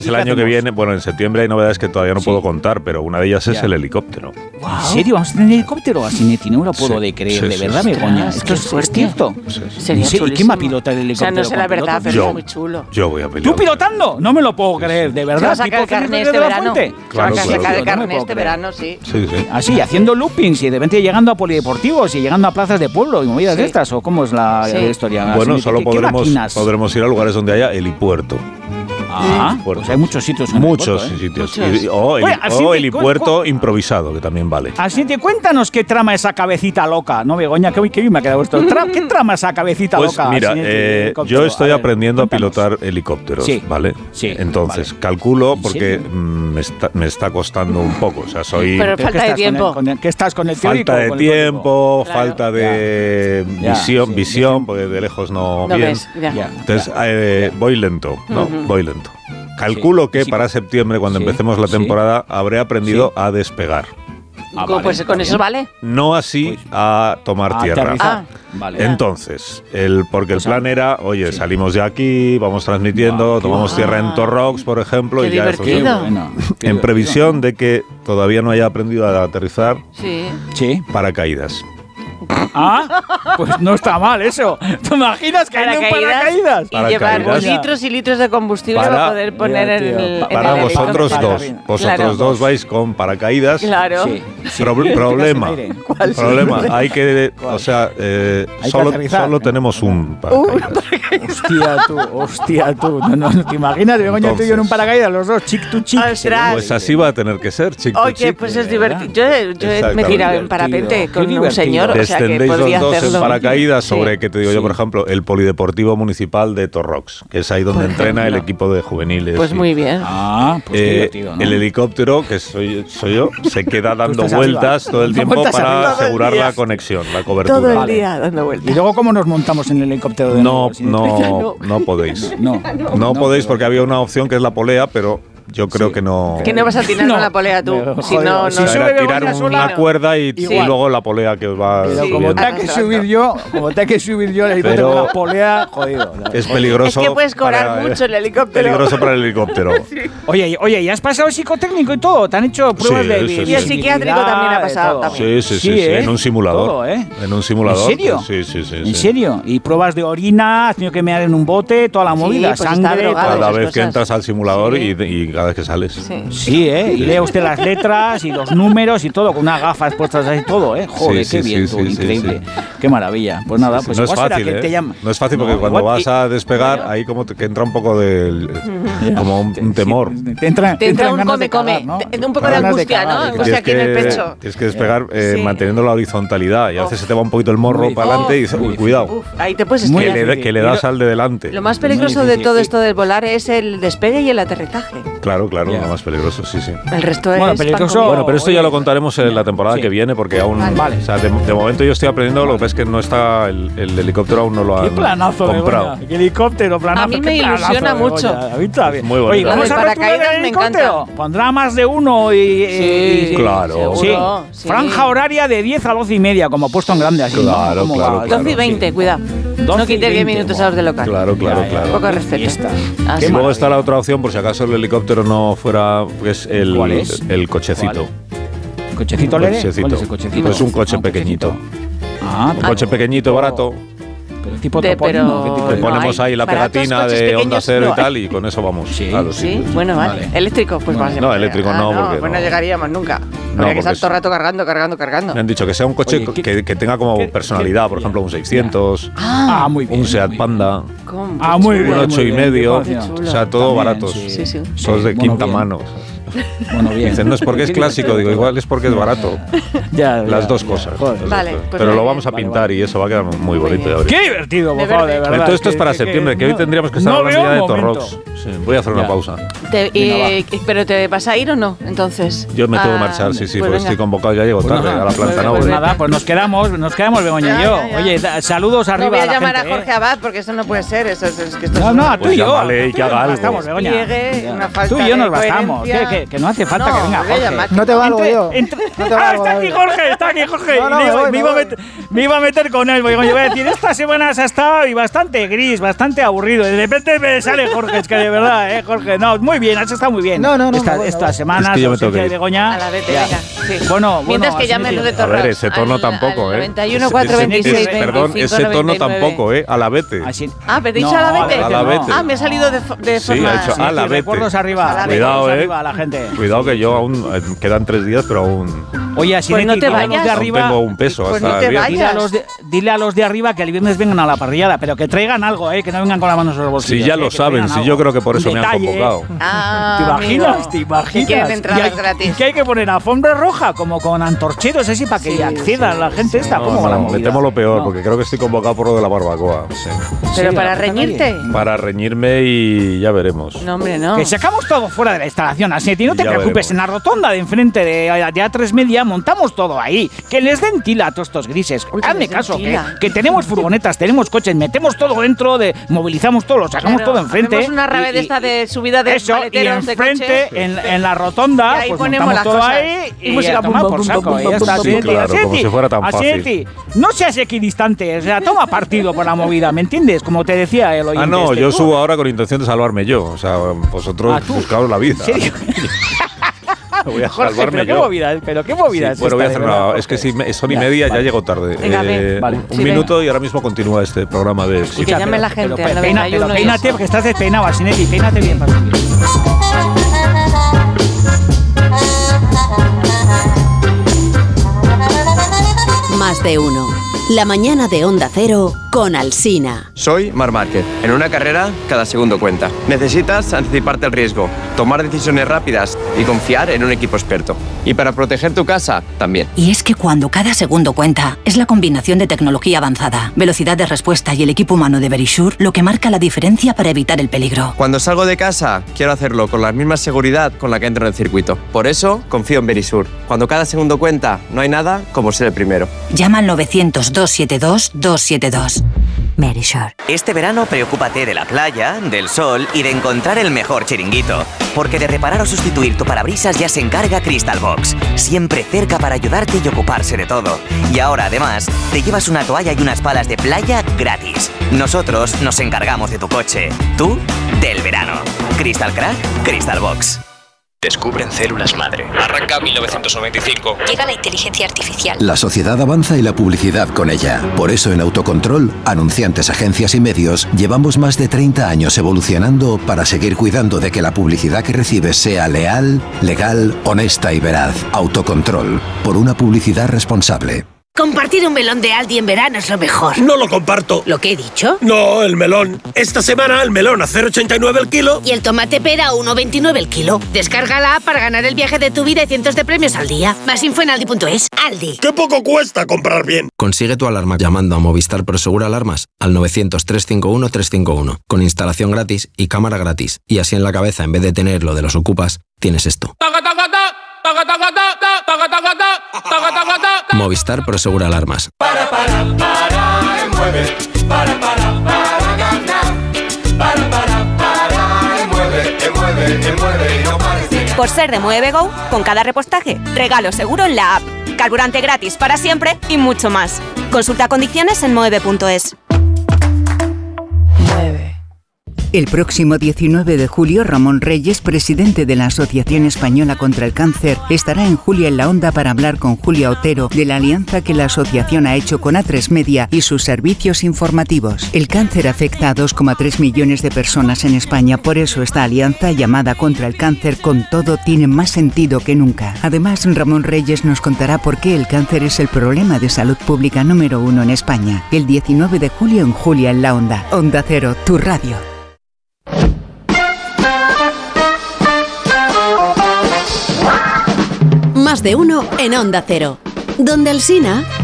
El año que viene, bueno, en septiembre hay novedades que todavía no puedo contar, pero una de ellas es el helicóptero. Wow. ¿En serio? ¿Vamos a tener helicóptero? Asinetti, no me lo puedo de creer, de verdad, Begoña. ¿Esto es cierto? Sería chulísimo. ¿Y quién va a pilotar el helicóptero? O sea, no sé la verdad, pero es muy chulo. Yo voy a pilotar. ¿Tú pilotando? No me lo puedo creer, de verdad. ¿Vas a sacar el carnet este verano? Claro, ¿Vas a sacar el carnet este creer. verano? Sí. Así, haciendo loopings y de repente llegando a polideportivos y llegando a plazas de pueblo y movidas de estas, ¿o cómo es la historia? Bueno, Asinetti, solo podremos ir a lugares donde haya helipuerto. Pues hay muchos sitios. Muchos sitios. O helipuerto improvisado, que también vale. Así te cuéntanos qué trama esa cabecita loca, ¿no, Begoña? Qué bien me ha quedado esto. ¿Qué trama esa cabecita loca? Pues mira, yo estoy aprendiendo a pilotar helicópteros, ¿vale? Sí. Entonces, calculo, porque me está costando un poco. O sea, soy... Pero falta de tiempo. ¿Qué estás con el teórico? Falta de tiempo, falta de visión, porque de lejos no ves. Entonces, voy lento, ¿no? Voy lento. Calculo que para septiembre, cuando empecemos la temporada, habré aprendido a despegar. Pues con eso vale. No así a tomar tierra. Vale. Entonces, porque el plan era, oye, salimos de aquí, vamos transmitiendo, tomamos tierra en Torrox, por ejemplo, y ya eso. En previsión de que todavía no haya aprendido a aterrizar paracaídas. Pues no está mal eso. ¿Te imaginas que hay un paracaídas? Y llevar litros y litros de combustible para poder poner en el vosotros dos. Vosotros dos vais con paracaídas. Claro. Problema. Hay que, o sea, solo tenemos un paracaídas. Hostia tú. No, ¿te imaginas, Begoña, tú y yo en un paracaídas, los dos, chic to chic? Pues así va a tener que ser, chic to chic. Oye, pues es divertido. Yo me he tirado en parapente con un señor. Descendéis los dos en paracaídas sobre, que te digo yo, por ejemplo, el Polideportivo Municipal de Torrox, que es ahí donde entrena el equipo de juveniles. Pues muy bien. Pues qué divertido, ¿no? El helicóptero, que soy yo, se queda dando vueltas todo el tiempo para asegurar la conexión, la cobertura. Todo el día dando vueltas. ¿Y luego cómo nos montamos en el helicóptero? No podéis. No podéis, porque había una opción que es la polea, pero... Yo creo que no... Que no vas a tirar con la polea tú. Si no, era tirar una cuerda y luego la polea que os va... Pero como tenga que subir yo, le digo la polea, jodido. Es peligroso. Es que puedes cobrar mucho el helicóptero. Peligroso para el helicóptero. Oye, ¿y has pasado el psicotécnico y todo? ¿Te han hecho pruebas de y el psiquiátrico también ha pasado. Sí, en un simulador. Todo, En un simulador. ¿En serio? Sí. ¿En serio? ¿Y pruebas de orina? ¿Has tenido que mear en un bote? Toda la movida, sangre... Cada vez que entras al simulador y cada vez que sales. Sí, y lee usted las letras y los números y todo, con unas gafas puestas ahí todo, Joder, qué bien, tú, increíble. Qué maravilla. Pues nada, pues no es fácil, No es fácil porque cuando vas a despegar, ahí como que entra un poco como un temor. Te entra un come, ¿no? Un poco de angustia, ¿no? Angustia aquí en el pecho. Tienes que despegar manteniendo la horizontalidad y a veces se te va un poquito el morro para adelante y dices, uy, cuidado. Ahí te puedes estrellar. Que le das al de delante. Lo más peligroso de todo esto del volar es el despegue y el aterrizaje. Claro, lo más peligroso, sí. El resto es peligroso. Bueno, pero esto ya lo contaremos en la temporada que viene, porque aún... O sea, de momento yo estoy aprendiendo, lo que pasa es que no está... El helicóptero aún no lo han comprado. ¿Qué helicóptero, planazo? A mí me ilusiona mucho. Muy bonito. Oye, ¿vamos a paracaídas? Me encanta. Pondrá más de uno y... Claro. Sí. Franja horaria de 10 a 12 y media, como puesto en grande así. Claro. 12 y 20, cuidado. No quites 10 minutos a los de local. Claro. Un poco de respeto. Y luego está la otra opción, por si acaso el helicóptero no fuera, pues el cochecito. ¿El cochecito leve? ¿Cuál es el cochecito? Es un coche pequeñito. Un coche pequeñito, barato. Pero tipo toponimo. Le ponemos ahí la pegatina de Onda Cero y tal, y con eso vamos. Sí, bueno, vale. ¿Eléctrico? Pues más. No, eléctrico no, porque pues no llegaríamos nunca. Habría que estar todo el rato cargando. Me han dicho que sea un coche que tenga como personalidad, por ejemplo, un 600, muy bien, un Seat Panda, muy bien, un 8,5, o sea, todo baratos. Todos de quinta mano. Bueno, bien. Dicen, no es porque es clásico, digo, igual es porque es barato. Las dos cosas. Vale, pero lo vamos a pintar y eso va a quedar muy bonito. Qué divertido, por favor, de verdad. Entonces esto es para septiembre, que hoy tendríamos que estar hablando ya de Torrox. Voy a hacer una pausa. ¿Pero te vas a ir o no, entonces? Yo me tengo que marchar, sí, porque estoy convocado, ya llego tarde a la planta. Pues nada, pues nos quedamos, Begoña y yo. Oye, saludos arriba. No voy a llamar a Jorge Abad, porque eso no puede ser. No, tú y yo. Vale, y que haga algo. Tú y yo nos bastamos. Que no hace falta que venga Jorge. No te valgo yo. Está aquí Jorge. Me iba a meter con él. Yo voy a decir, esta semana has estado y bastante gris, bastante aburrido. De repente me sale Jorge, es que de verdad, Jorge. No, muy bien, has estado muy bien. No. Esta semana, es que yo me tengo que ir. A la vete, venga. Sí. Bueno, mientras que llamen los de Torros. A ver, ese tono tampoco, 91 426 perdón, ese tono tampoco, a la vete. ¿pero dicho a la vete? A la vete. Me ha salido de forma... Sí, ha hecho a la vete. Recuerdos arriba. Cuidado, arriba, la gente. Cuidado que yo aún quedan 3 días, pero aún... Oye, así pues no te vayas. De arriba, tengo un peso pues hasta no te vayas. Dile a los de arriba que el viernes vengan a la parrillada, pero que traigan algo, que no vengan con las manos en los bolsillos. Sí, ya lo saben, sí, yo creo que por eso me han convocado. ¿Te imaginas? Que quieren entradas gratis. Que hay que poner alfombra roja, como con antorcheros así, para que acceda la gente esta. ¿Cómo va la movida? Me temo lo peor, porque creo que estoy convocado por lo de la barbacoa. Sí. ¿Pero para reñirte? Para reñirme y ya veremos. No, hombre, no. Que sacamos todo fuera de la instalación, así no te preocupes, veremos. En la rotonda de enfrente de A3 Media montamos todo ahí. Que les den tila a todos estos grises. Hazme caso, que tenemos furgonetas, tenemos coches, metemos todo dentro, movilizamos todo, lo sacamos todo enfrente. Hacemos una rave de esta de subida de paleteros de coche. Y enfrente, en la rotonda, y ahí pues ponemos las todo cosas. ahí y música toma por saco. Claro, como si fuera tan fácil. No seas equidistante, o sea, toma partido por la movida, ¿me entiendes? Como te decía el oyente. No, yo subo ahora con intención de salvarme yo. O sea, vosotros buscaos la vida. ¿En serio? Voy a Jorge, salvarme ¿pero qué movida es bueno, voy a hacer una... Es que si son y media, ya llego tarde. Un minuto y ahora mismo continúa este programa de... Y que llame la gente al 91. Peínate, porque estás despeinado, Asinetti. Peínate bien para subir. Más de uno. La mañana de Onda Cero con Alsina. Soy Marc Márquez. En una carrera, cada segundo cuenta. Necesitas anticiparte al riesgo, tomar decisiones rápidas y confiar en un equipo experto. Y para proteger tu casa, también. Y es que cuando cada segundo cuenta, es la combinación de tecnología avanzada, velocidad de respuesta y el equipo humano de Verisure lo que marca la diferencia para evitar el peligro. Cuando salgo de casa, quiero hacerlo con la misma seguridad con la que entro en el circuito. Por eso, confío en Verisure. Cuando cada segundo cuenta, no hay nada como ser el primero. Llama al 900-272-272. Verisure. Este verano preocúpate de la playa, del sol y de encontrar el mejor chiringuito. Porque de reparar o sustituir tu parabrisas ya se encarga Crystal Box. Siempre cerca para ayudarte y ocuparse de todo. Y ahora además, te llevas una toalla y unas palas de playa gratis. Nosotros nos encargamos de tu coche. Tú, del verano. Crystal Crack, Crystal Box. Descubren células madre. Arranca 1995. Llega la inteligencia artificial. La sociedad avanza y la publicidad con ella. Por eso en Autocontrol, anunciantes, agencias y medios, llevamos más de 30 años evolucionando para seguir cuidando de que la publicidad que recibes sea leal, legal, honesta y veraz. Autocontrol. Por una publicidad responsable. Compartir un melón de Aldi en verano es lo mejor. No lo comparto. ¿Lo que he dicho? No, el melón. Esta semana el melón a 0,89 el kilo. Y el tomate pera a 1,29 el kilo. Descarga la app para ganar el viaje de tu vida y cientos de premios al día. Más info en aldi.es. Aldi. ¡Qué poco cuesta comprar bien! Consigue tu alarma llamando a Movistar Prosegura Alarmas al 900-351-351. Con instalación gratis y cámara gratis. Y así en la cabeza, en vez de tener lo de los ocupas, tienes esto. Movistar Prosegura Alarmas. Mueve, para ganar. Mueve y no pares de ganar. Por ser de Mueve Go, con cada repostaje, regalo seguro en la app. Carburante gratis para siempre y mucho más. Consulta condiciones en mueve.es. El próximo 19 de julio, Ramón Reyes, presidente de la Asociación Española contra el Cáncer, estará en Julia en la Onda para hablar con Julia Otero de la alianza que la asociación ha hecho con A3 Media y sus servicios informativos. El cáncer afecta a 2,3 millones de personas en España, por eso esta alianza llamada Contra el Cáncer con Todo tiene más sentido que nunca. Además, Ramón Reyes nos contará por qué el cáncer es el problema de salud pública número 1 en España. El 19 de julio en Julia en la Onda. Onda Cero, tu radio. Más de uno en Onda Cero, donde Alsina